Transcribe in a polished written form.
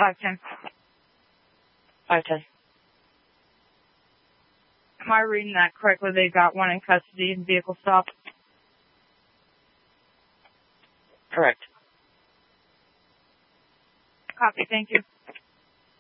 510. 510. Am I reading that correctly? They got one in custody and vehicle stop? Correct. Copy, thank you.